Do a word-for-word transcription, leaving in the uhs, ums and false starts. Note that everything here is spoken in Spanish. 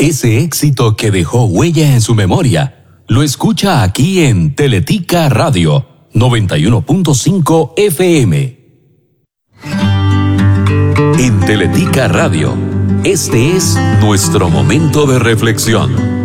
Ese éxito que dejó huella en su memoria, lo escucha aquí en Teletica Radio noventa y uno punto cinco F M. En Teletica Radio, este es nuestro momento de reflexión.